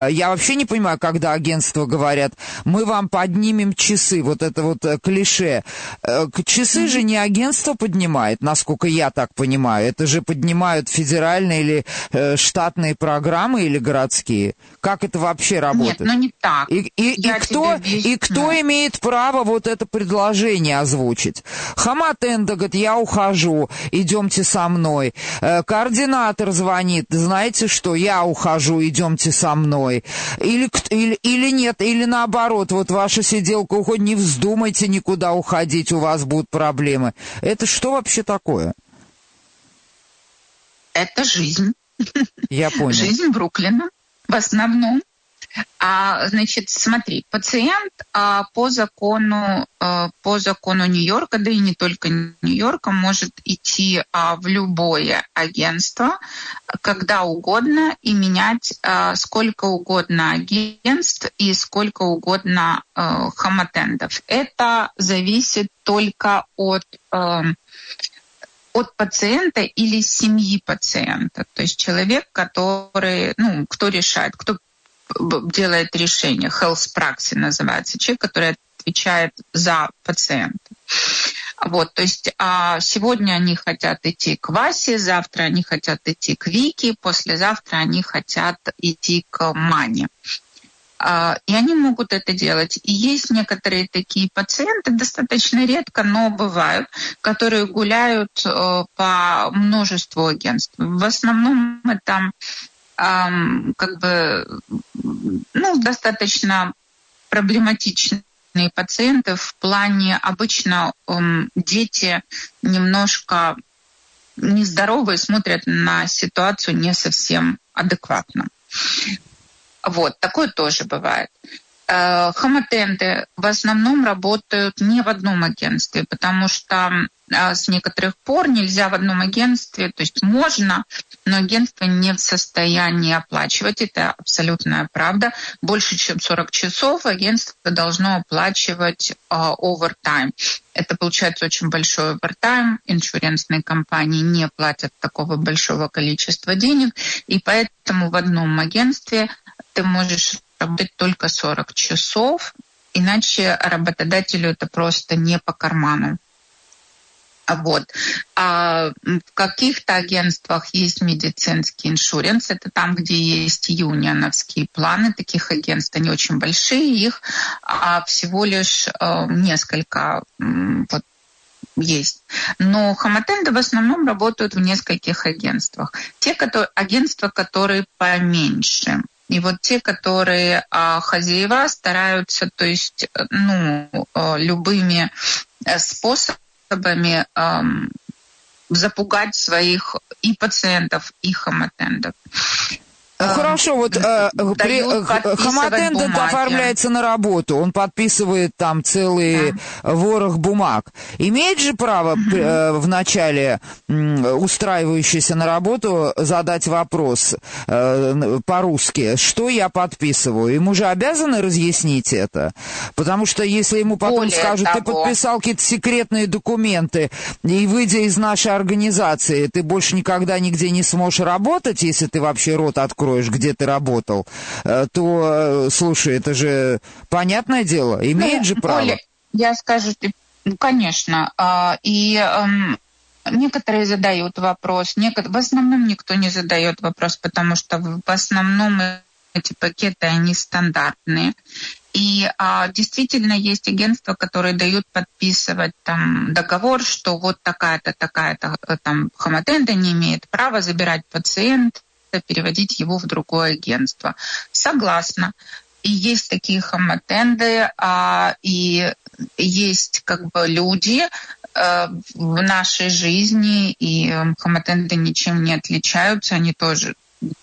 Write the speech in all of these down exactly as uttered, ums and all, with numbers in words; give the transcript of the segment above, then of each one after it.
Я вообще не понимаю, когда агентства говорят, мы вам поднимем часы, вот это вот клише. Часы же не агентство поднимает, насколько я так понимаю. Это же поднимают федеральные или э, штатные программы или городские. Как это вообще работает? Нет, ну не так. И, и, и, кто, и кто имеет право вот это предложение озвучить? Хаматенда говорит, я ухожу, идемте со мной. Э, координатор звонит, знаете что, я ухожу, идемте со мной. Или, или, или нет, или наоборот, вот ваша сиделка уходит, не вздумайте никуда уходить, у вас будут проблемы. Это что вообще такое? Это жизнь. Я понял. Жизнь Бруклина в основном. А, значит, смотри, пациент а, по закону а, по закону Нью-Йорка, да и не только Нью-Йорка, может идти а, в любое агентство, когда угодно, и менять а, сколько угодно агентств и сколько угодно а, хаматендов. Это зависит только от а, от пациента или семьи пациента, то есть человек, который, ну, кто решает, кто делает решение, health praxis называется, человек, который отвечает за пациента. Вот, то есть а сегодня они хотят идти к Васе, завтра они хотят идти к Вике, послезавтра они хотят идти к Мане. И они могут это делать. И есть некоторые такие пациенты, достаточно редко, но бывают, которые гуляют по множеству агентств. В основном это как бы, ну, достаточно проблематичные пациенты в плане, обычно дети немножко нездоровые, смотрят на ситуацию не совсем адекватно. Вот, такое тоже бывает. Хаматенды в основном работают не в одном агентстве, потому что с некоторых пор нельзя в одном агентстве, то есть можно, но агентство не в состоянии оплачивать. Это абсолютная правда. Больше чем сорок часов агентство должно оплачивать овертайм. Это получается очень большой овертайм. Иншуренсные компании не платят такого большого количества денег, и поэтому в одном агентстве ты можешь работать только сорок часов, иначе работодателю это просто не по карману. Вот. А в каких-то агентствах есть медицинский иншуренс, это там, где есть юнионовские планы, таких агентств, они очень большие, их а всего лишь а, несколько вот, есть. Но хаматенды в основном работают в нескольких агентствах. Те которые, агентства, которые поменьше. И вот те, которые а, хозяева стараются, то есть, ну, а, любыми способами а, запугать своих и пациентов, и хаматендов. Ну, хорошо, вот э, при, хаматенд оформляется на работу, он подписывает там целый да. ворох бумаг. Имеет же право угу. э, в начале э, устраивающийся на работу задать вопрос э, по-русски, что я подписываю? Ему же обязаны разъяснить это? Потому что если ему потом Более скажут, того. ты подписал какие-то секретные документы, и выйдя из нашей организации, ты больше никогда нигде не сможешь работать, если ты вообще рот откроешь, где ты работал, то, слушай, это же понятное дело, имеет ну, же право. Оля, я скажу, ну, конечно, и некоторые задают вопрос, в основном никто не задает вопрос, потому что в основном эти пакеты, они стандартные. И а, действительно есть агентства, которые дают подписывать там договор, что вот такая-то, такая-то там хаматенда не имеет права забирать пациента, переводить его в другое агентство. Согласна. И есть такие хаматенды, а, и есть как бы люди а, в нашей жизни, и хаматенды ничем не отличаются, они тоже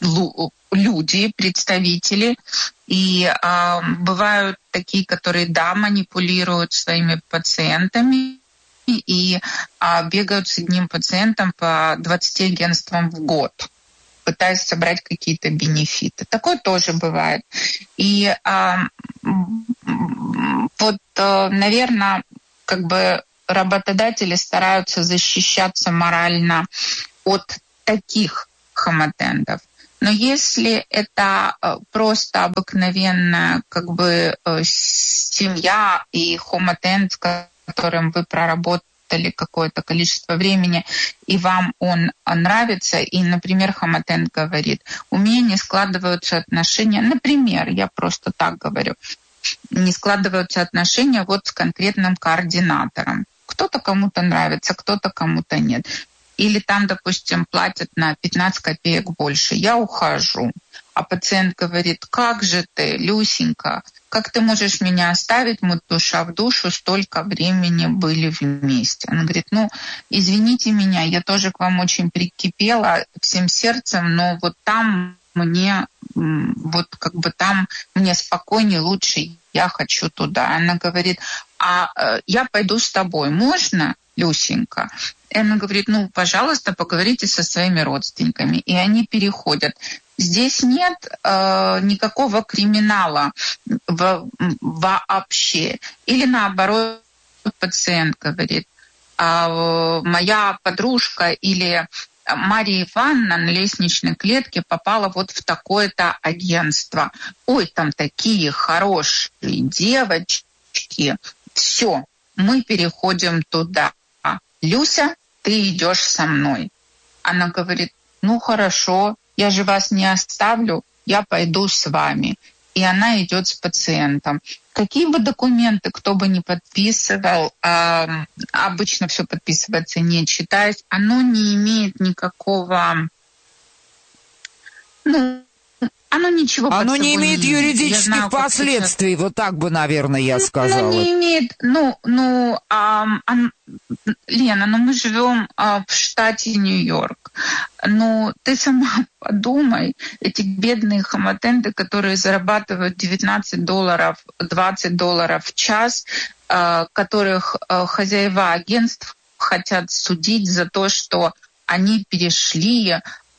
люди, представители. И а, бывают такие, которые, да, манипулируют своими пациентами и а, бегают с одним пациентом по двадцати агентствам в год, пытаясь собрать какие-то бенефиты. Такое тоже бывает. И а, вот, а, наверное, как бы работодатели стараются защищаться морально от таких хаматендов. Но если это просто обыкновенная как бы семья и хомотент, с которым вы проработали какое-то количество времени, и вам он нравится, и, например, хомотент говорит, у меня не складываются отношения, например, я просто так говорю, не складываются отношения вот с конкретным координатором. Кто-то кому-то нравится, кто-то кому-то нет. Или там, допустим, платят на пятнадцать копеек больше. Я ухожу. А пациент говорит, как же ты, Люсенька, как ты можешь меня оставить? Мы душа в душу столько времени были вместе. Он говорит, ну, извините меня, я тоже к вам очень прикипела всем сердцем, но вот там мне, вот как бы там мне спокойнее, лучше, я хочу туда. Она говорит, а я пойду с тобой, можно, Люсенька? И она говорит, ну, пожалуйста, поговорите со своими родственниками. И они переходят. Здесь нет э, никакого криминала в, вообще. Или наоборот, пациент говорит, а, моя подружка или Мария Ивановна на лестничной клетке попала вот в такое-то агентство. Ой, там такие хорошие девочки. Все, мы переходим туда. Люся, ты идешь со мной. Она говорит, ну хорошо, я же вас не оставлю, я пойду с вами. И она идет с пациентом. Какие бы документы кто бы ни подписывал, э, обычно все подписывается не читаясь, оно не имеет никакого, ну, оно ничего Оно не имеет не юридических знаю, последствий, вот так бы, наверное, я сказала. Оно не имеет, ну, ну, а, а, Лена, ну мы живем а, в штате Нью-Йорк. Ну, ты сама подумай, эти бедные хомотенты, которые зарабатывают девятнадцать долларов, двадцать долларов в час, а, которых а, хозяева агентств хотят судить за то, что они перешли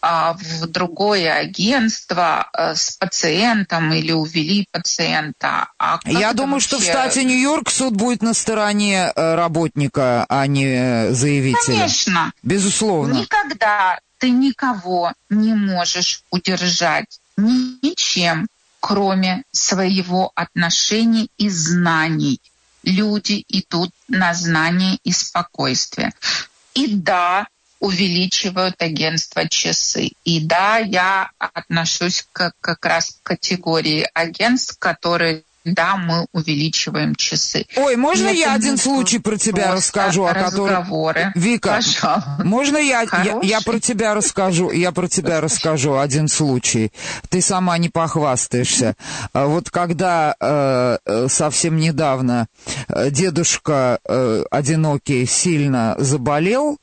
в другое агентство с пациентом или увели пациента. А Я думаю, вообще... что в штате Нью-Йорк суд будет на стороне работника, а не заявителя. Конечно. Безусловно. Никогда ты никого не можешь удержать ничем, кроме своего отношения и знаний. Люди идут на знание и спокойствие. И да, увеличивают агентство часы. И да, я отношусь к, как раз к категории агентств, которые, да, мы увеличиваем часы. Ой, можно я, я один случай про тебя расскажу, о котором... Вика, пожалуйста. Можно я, я, я про тебя расскажу, я про тебя расскажу один случай. Ты сама не похвастаешься. Вот когда э, совсем недавно дедушка э, одинокий сильно заболел,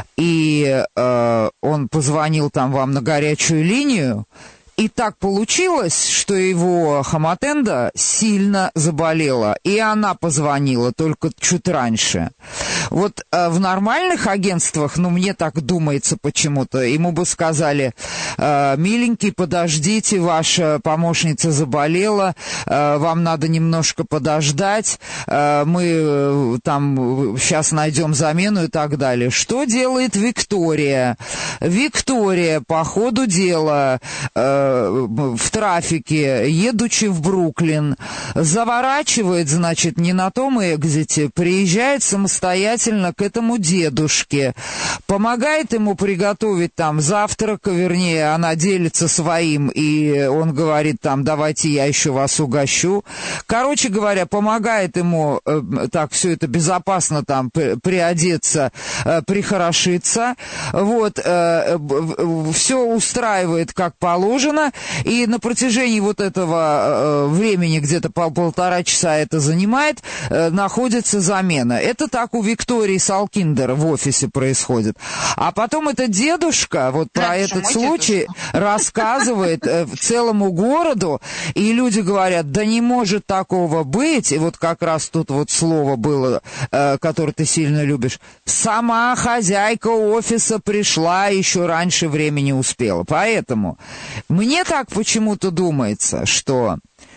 и э, он позвонил там вам на горячую линию, и так получилось, что его хомотенда сильно заболела, и она позвонила только чуть раньше. Вот э, в нормальных агентствах, ну, мне так думается почему-то, ему бы сказали, э, миленький, подождите, ваша помощница заболела, э, вам надо немножко подождать, э, мы э, там сейчас найдем замену и так далее. Что делает Виктория? Виктория по ходу дела... Э, в трафике, едучи в Бруклин, заворачивает, значит, не на том экзите, приезжает самостоятельно к этому дедушке, помогает ему приготовить там завтрак, вернее, она делится своим, и он говорит там, давайте я еще вас угощу. Короче говоря, помогает ему э, так все это безопасно там приодеться, э, прихорошиться, вот, э, э, все устраивает как положено. И на протяжении вот этого э, времени, где-то пол полтора часа это занимает, э, находится замена. Это так у Виктории Салкиндер в офисе происходит. А потом этот дедушка вот про да, этот случай дедушка. рассказывает э, целому городу, и люди говорят, да не может такого быть. И вот как раз тут вот слово было, э, которое ты сильно любишь. Сама хозяйка офиса пришла, еще раньше времени успела. Поэтому... Мне так почему-то думается, что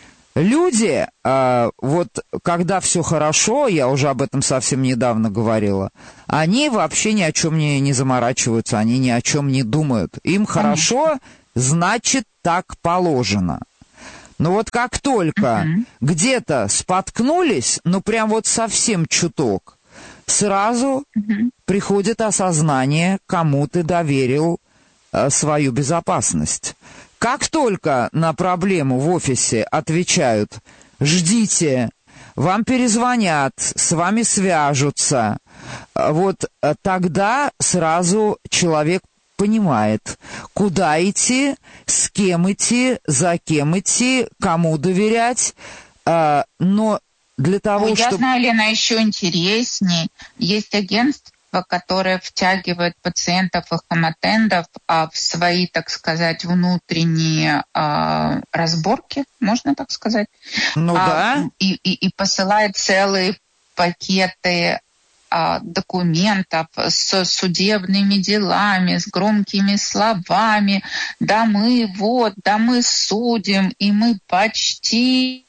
люди, э, вот когда все хорошо, я уже об этом совсем недавно говорила, они вообще ни о чем не, не заморачиваются, они ни о чем не думают. Им хорошо, значит, так положено. Но вот как только uh-huh. где-то споткнулись, ну прям вот совсем чуток, сразу uh-huh. приходит осознание, кому ты доверил э, свою безопасность. Как только на проблему в офисе отвечают «ждите», вам перезвонят, с вами свяжутся, вот тогда сразу человек понимает, куда идти, с кем идти, за кем идти, кому доверять, но для того, ну, чтобы... Я знаю, Лена, еще интересней. Есть агентство, которое втягивает пациентов и хоматендов в свои, так сказать, внутренние а, разборки, можно так сказать? Ну а, да. И, и, и посылает целые пакеты документов с судебными делами, с громкими словами. Да мы вот, да мы судим, и мы почти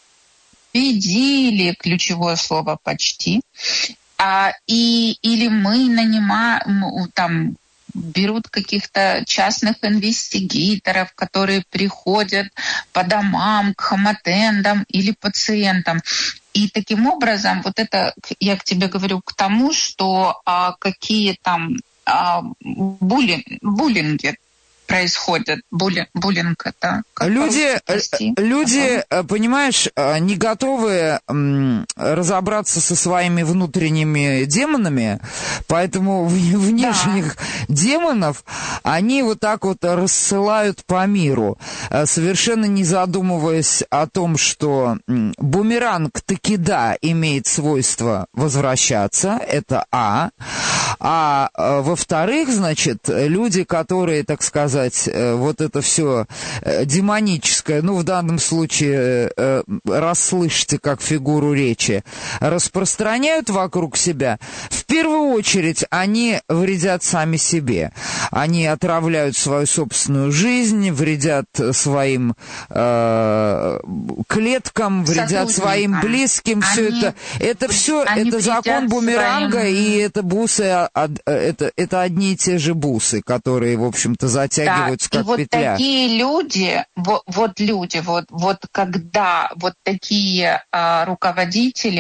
победили, ключевое слово «почти». А, и, или мы нанимаем, там, берут каких-то частных инвестигаторов, которые приходят по домам к хоматендам или пациентам. И таким образом, вот это, я к тебе говорю, к тому, что а, какие там а, булли, буллинги происходят. Булли, буллинг это... Люди, люди ага. понимаешь, не готовы разобраться со своими внутренними демонами, поэтому внешних да. демонов они вот так вот рассылают по миру, совершенно не задумываясь о том, что бумеранг таки да имеет свойство возвращаться, это А. А во-вторых, значит, люди, которые, так сказать, вот это все демоническое, ну, в данном случае, расслышьте как фигуру речи, распространяют вокруг себя, в первую очередь они вредят сами себе. Они отравляют свою собственную жизнь, вредят своим э, клеткам, вредят своим близким. Они, все это, это все, это закон бумеранга, своим... и это бусы, это, это одни и те же бусы, которые, в общем-то, затягиваются да, как и вот петля. Такие люди, вот, вот люди, вот, вот когда вот такие а, руководители,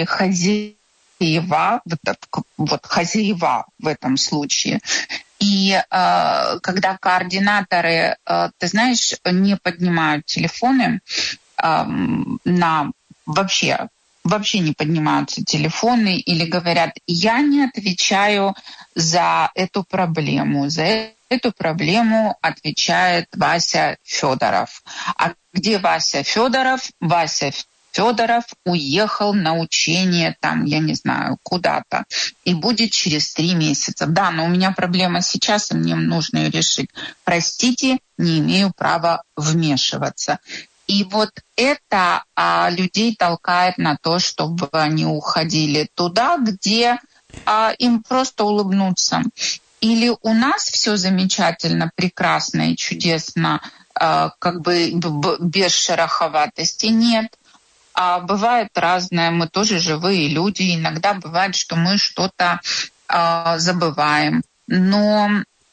хозяева, вот, вот хозяева в этом случае, и а, когда координаторы, а, ты знаешь, не поднимают телефоны а, на вообще, вообще не поднимаются телефоны или говорят, я не отвечаю за эту проблему, за это. Эту проблему отвечает Вася Федоров. А где Вася Федоров? Вася Федоров уехал на учение, там, я не знаю, куда-то, и будет через три месяца. Да, но у меня проблема сейчас, и мне нужно ее решить. Простите, не имею права вмешиваться. И вот это а, людей толкает на то, чтобы они уходили туда, где а, им просто улыбнуться. Или у нас все замечательно, прекрасно и чудесно, э, как бы без шероховатости? Нет. А бывает разное, мы тоже живые люди, иногда бывает, что мы что-то э, забываем. Но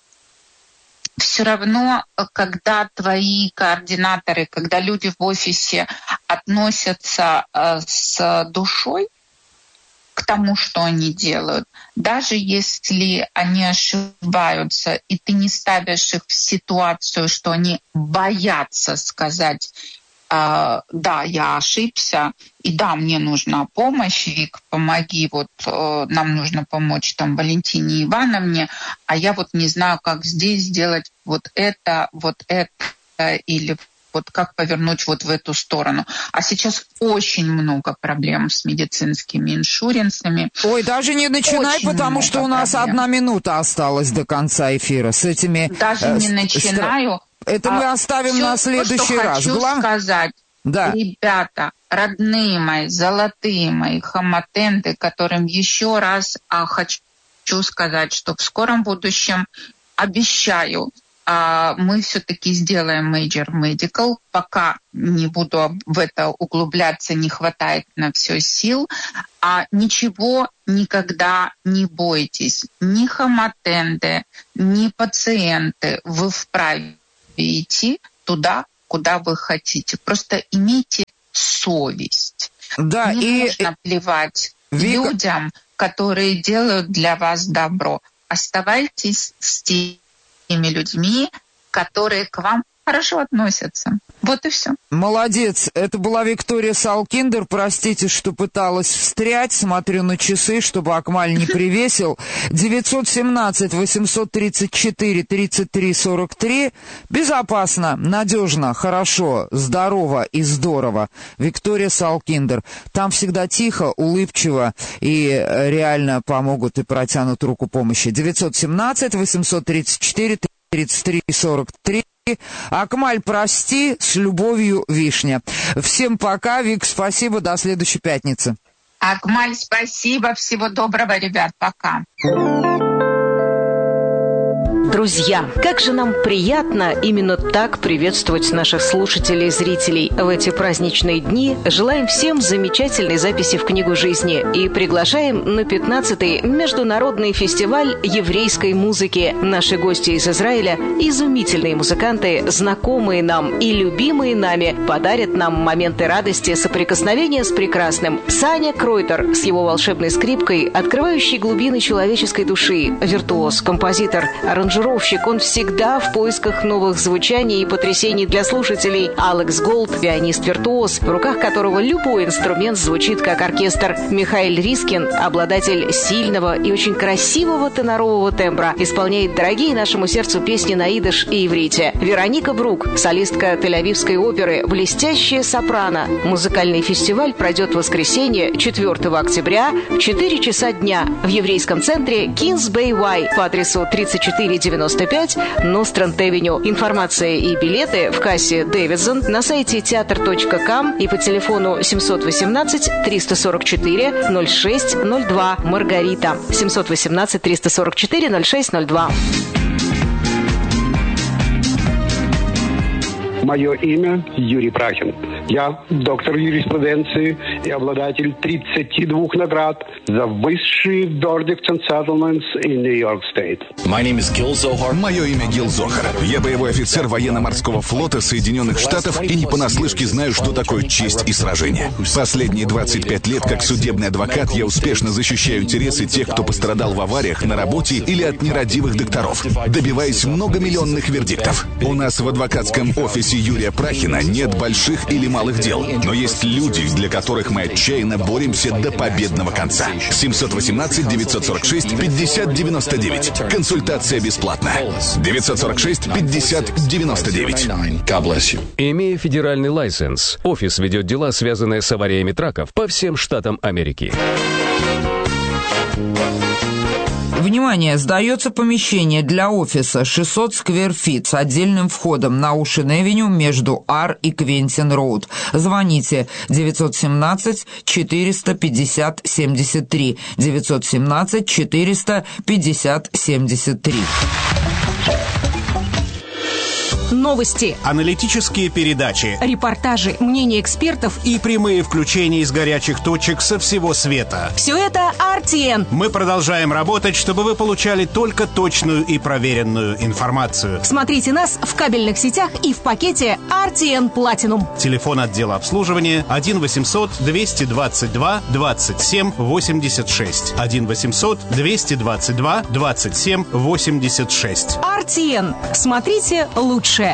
все равно, когда твои координаторы, когда люди в офисе относятся э, с душой к тому, что они делают, даже если они ошибаются, и ты не ставишь их в ситуацию, что они боятся сказать, э, да, я ошибся, и да, мне нужна помощь, Вик, помоги, вот э, нам нужно помочь там Валентине Ивановне, а я вот не знаю, как здесь сделать вот это, вот это, или вот как повернуть вот в эту сторону. А сейчас очень много проблем с медицинскими иншуренсами. Ой, даже не начинай, очень потому что у нас проблем. Одна минута осталась до конца эфира с этими... Даже э, не начинаю. Это а мы оставим на следующий то, раз. Хочу Глав... сказать, да. Ребята, родные мои, золотые мои хоматенды, которым еще раз а, хочу сказать, что в скором будущем обещаю, а мы все-таки сделаем Major Medical. Пока не буду в это углубляться, не хватает на все сил. А ничего никогда не бойтесь. Ни хоматенды, ни пациенты. Вы вправе и идти туда, куда вы хотите. Просто имейте совесть. Да, не и... нужно плевать Вика... людям, которые делают для вас добро. Оставайтесь с теми людьми, которые к вам хорошо относятся. Вот и все. Молодец. Это была Виктория Салкиндер. Простите, что пыталась встрять. Смотрю на часы, чтобы Акмаль не привесил. девятьсот семнадцать восемьсот тридцать четыре тридцать три сорок три. Безопасно, надежно, хорошо, здорово и здорово. Виктория Салкиндер. Там всегда тихо, улыбчиво и реально помогут и протянут руку помощи. девятьсот семнадцать восемьсот тридцать четыре тридцать три сорок три. Акмаль, прости, с любовью, Вишня. Всем пока, Вик, спасибо, до следующей пятницы. Акмаль, спасибо, всего доброго, ребят, пока. Друзья, как же нам приятно именно так приветствовать наших слушателей и зрителей в эти праздничные дни. Желаем всем замечательной записи в книгу жизни и приглашаем на пятнадцатый международный фестиваль еврейской музыки. Наши гости из Израиля, изумительные музыканты, знакомые нам и любимые нами, подарят нам моменты радости, соприкосновения с прекрасным. Саня Кройтер с его волшебной скрипкой, открывающей глубины человеческой души, виртуоз, композитор, аранжировщик. Он всегда в поисках новых звучаний и потрясений для слушателей. Алекс Голд, пианист-виртуоз, в руках которого любой инструмент звучит как оркестр. Михаил Рискин, обладатель сильного и очень красивого тенорового тембра, исполняет дорогие нашему сердцу песни на идиш и иврите. Вероника Брук, солистка Тель-Авивской оперы, блестящая сопрано. Музыкальный фестиваль пройдет в воскресенье, четвёртого октября, в четыре часа дня в еврейском центре Kings Bay Y по адресу тридцать четыре девяносто пять Нострант-Авеню. Информация и билеты в кассе Дэвидсон на сайте театр точка ком и по телефону семьсот восемнадцать триста сорок четыре ноль шесть ноль два. Маргарита. семьсот восемнадцать триста сорок четыре ноль шесть ноль два. Мое имя Юрий Прахин. Я доктор юриспруденции и обладатель тридцати двух наград за высшие verdicts and settlements in New York State. My name is Gil Zohar. Мое имя Гил Зохар. Я боевой офицер военно-морского флота Соединенных Штатов и не понаслышке знаю, что такое честь и сражение. Последние двадцать пять лет как судебный адвокат я успешно защищаю интересы тех, кто пострадал в авариях, на работе или от нерадивых докторов, добиваясь многомиллионных вердиктов. У нас в адвокатском офисе Юрия Прахина нет больших или малых дел, но есть люди, для которых мы отчаянно боремся до победного конца. семьсот восемнадцать девятьсот сорок шесть пятьдесят девяносто девять. Консультация бесплатная. девятьсот сорок шесть пятьдесят девяносто девять. Имея федеральный лайсенс, офис ведет дела, связанные с авариями траков по всем штатам Америки. Внимание! Сдается помещение для офиса шестьсот сквер фит с отдельным входом на Оушен-Эвеню между Ар и Квентин-Роуд. Звоните девятьсот семнадцать четыреста пятьдесят семьдесят три. девятьсот семнадцать четыреста пятьдесят семьдесят три. Новости, аналитические передачи, репортажи, мнения экспертов и прямые включения из горячих точек со всего света. Все это ар ти эн. Мы продолжаем работать, чтобы вы получали только точную и проверенную информацию. Смотрите нас в кабельных сетях и в пакете ар ти эн Platinum. Телефон отдела обслуживания один восемьсот двести двадцать два двадцать семь восемьдесят шесть. один восемьсот двести двадцать два двадцать семь восемьдесят шесть. ар ти эн. Смотрите лучше.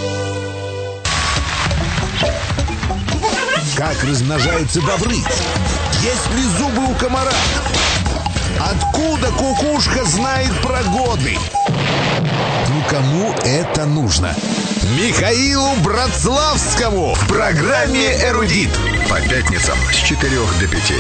Как размножаются бобры? Есть ли зубы у комара? Откуда кукушка знает про годы? Ну, кому это нужно? Михаилу Братславскому в программе «Эрудит». По пятницам с четырех до пяти.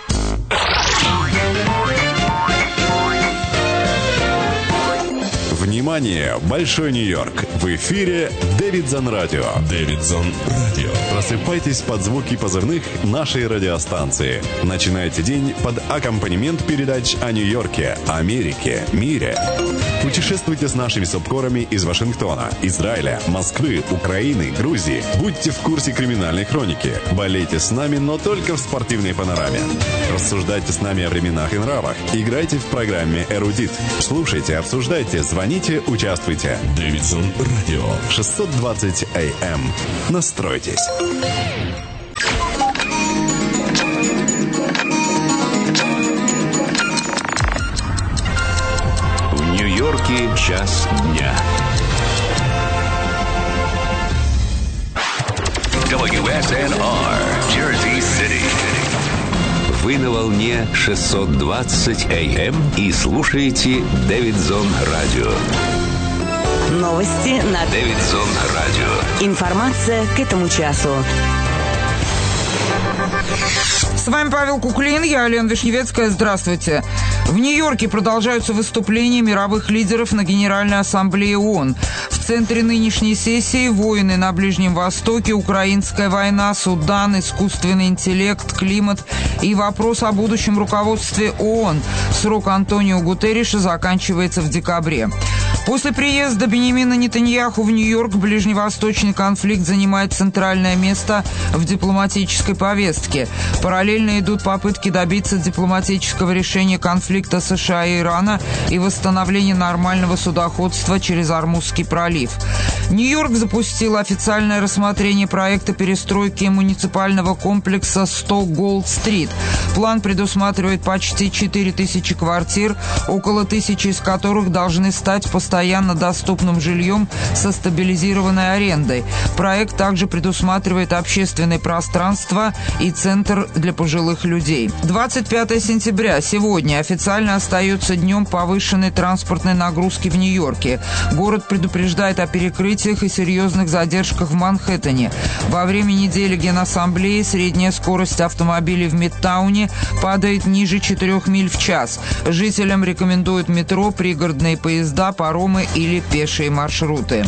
Внимание! Большой Нью-Йорк! В эфире Дэвидсон Радио. Дэвидсон Радио. Просыпайтесь под звуки позывных нашей радиостанции. Начинайте день под аккомпанемент передач о Нью-Йорке, Америке, мире. Путешествуйте с нашими субкорами из Вашингтона, Израиля, Москвы, Украины, Грузии. Будьте в курсе криминальной хроники. Болейте с нами, но только в спортивной панораме. Рассуждайте с нами о временах и нравах. Играйте в программе «Эрудит». Слушайте, обсуждайте, звоните Звоните, участвуйте. Дэвидсон Радио, шестьсот двадцать эй эм. Настройтесь. В Нью-Йорке час дня. дабл ю эс эн ар, Jersey City. Вы на волне шестьсот двадцать эй эм и слушаете Дэвидсон Радио. Новости на Дэвидсон Радио. Информация к этому часу. С вами Павел Куклин, я Лена Вишневецкая. Здравствуйте. В Нью-Йорке продолжаются выступления мировых лидеров на Генеральной Ассамблее ООН. В центре нынешней сессии войны на Ближнем Востоке, украинская война, Судан, искусственный интеллект, климат и вопрос о будущем руководстве ООН. Срок Антонио Гутерриша заканчивается в декабре. После приезда Беньямина Нетаньяху в Нью-Йорк ближневосточный конфликт занимает центральное место в дипломатической повестке. Параллельно идут попытки добиться дипломатического решения конфликта США и Ирана и восстановления нормального судоходства через Ормузский пролив. Нью-Йорк запустил официальное рассмотрение проекта перестройки муниципального комплекса сто Голд-стрит. План предусматривает почти четыре тысячи квартир, около тысячи из которых должны стать постоянно доступным жильем со стабилизированной арендой. Проект также предусматривает общественное пространство и центр для пожилых людей. двадцать пятое сентября, сегодня, официально остается днем повышенной транспортной нагрузки в Нью-Йорке. Город предупреждает о перекрытиях и серьезных задержках в Манхэттене. Во время недели Генассамблеи средняя скорость автомобилей в Мидтауне падает ниже четырёх миль в час. Жителям рекомендуют метро, пригородные поезда, паромы или пешие маршруты.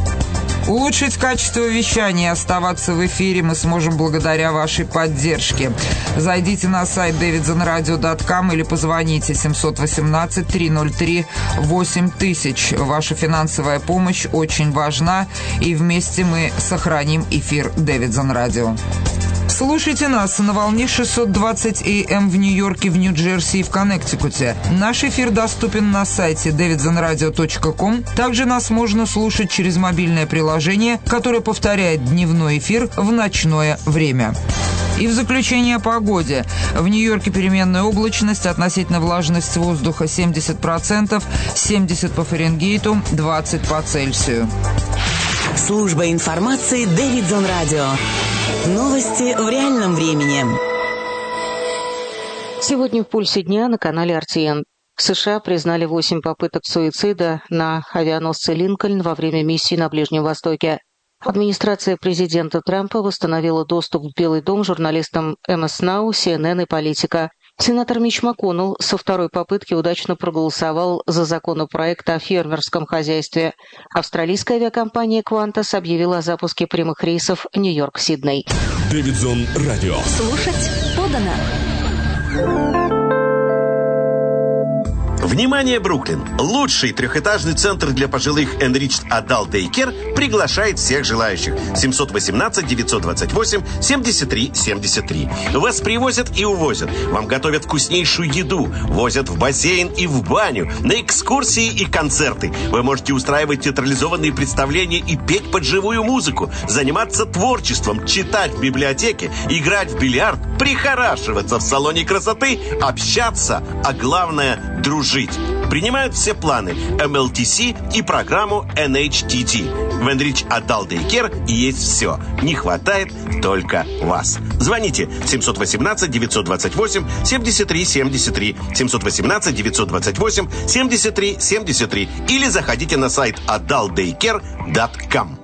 Улучшить качество вещания и оставаться в эфире мы сможем благодаря вашей поддержке. Зайдите на сайт дэвидсон радио точка ком или позвоните семь один восемь три ноль три восемь тысяч. Ваша финансовая помощь очень важна, и вместе мы сохраним эфир Дэвидсон Радио. Слушайте нас на волне шестьсот двадцать эй эм в Нью-Йорке, в Нью-Джерси и в Коннектикуте. Наш эфир доступен на сайте дэвидсон радио точка ком. Также нас можно слушать через мобильное приложение, которое повторяет дневной эфир в ночное время. И в заключение о погоде. В Нью-Йорке переменная облачность, относительно влажность воздуха семьдесят процентов, семьдесят по Фаренгейту, двадцать по Цельсию. Служба информации Дэвидсон Радио. Новости в реальном времени. Сегодня в «Пульсе дня» на канале эр ти эн. США признали восемь попыток суицида на авианосце «Линкольн» во время миссии на Ближнем Востоке. Администрация президента Трампа восстановила доступ в Белый дом журналистам эм эс Now, си эн эн и Политика. Сенатор Митч МакКоннелл со второй попытки удачно проголосовал за законопроект о фермерском хозяйстве. Австралийская авиакомпания Qantas объявила о запуске прямых рейсов Нью-Йорк-Сидней. Дэвидсон Радио. Слушать подано. Внимание, Бруклин! Лучший трехэтажный центр для пожилых Enriched Adult Daycare приглашает всех желающих. семь один восемь девять два восемь семь три семь три. Вас привозят и увозят. Вам готовят вкуснейшую еду. Возят в бассейн и в баню. На экскурсии и концерты. Вы можете устраивать театрализованные представления и петь под живую музыку. Заниматься творчеством, читать в библиотеке, играть в бильярд, прихорашиваться в салоне красоты, общаться, а главное – дружить. Принимают все планы эм эл ти си и программу эн эйч ти ти. В Enriched Adult Daycare есть все. Не хватает только вас. Звоните семь один восемь девять два восемь семь три семь три, семь один восемь девять два восемь семь три семь три или заходите на сайт адалт дейкер точка ком.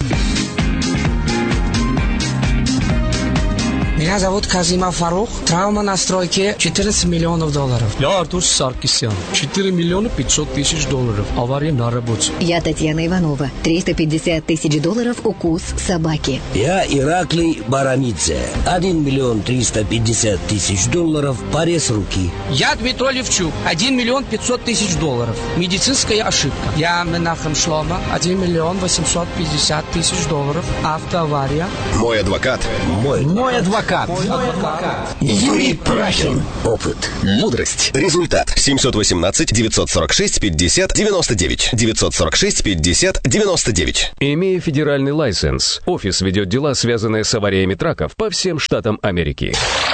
Меня зовут Казима Фарух. Травма на стройке четырнадцать миллионов долларов. Я Артур Саркисян. четыре миллиона пятьсот тысяч долларов. Авария на работе. Я Татьяна Иванова. триста пятьдесят тысяч долларов укус собаки. Я Ираклий Барамидзе. один миллион триста пятьдесят тысяч долларов. Порез руки. Я Дмитрий Левчук. один миллион пятьсот тысяч долларов. Медицинская ошибка. Я Менахем Шлома. один миллион восемьсот пятьдесят тысяч долларов. Автоавария. Мой адвокат. Мой. Мой адвокат. адвокат. Мой адвокат. Юрий Прахин. Опыт. Мудрость. Результат. семьсот восемнадцать девятьсот сорок шесть пятьдесят девяносто девять. девятьсот сорок шесть пятьдесят девяносто девять. Имея федеральный лайсенс, офис ведет дела, связанные с авариями траков по всем штатам Америки.